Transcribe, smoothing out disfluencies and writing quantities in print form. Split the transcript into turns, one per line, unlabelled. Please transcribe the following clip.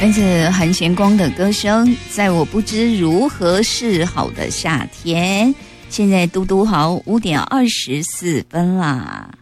来自韩贤光的歌声，在我不知如何是好的夏天。现在嘟嘟好5点24分啦。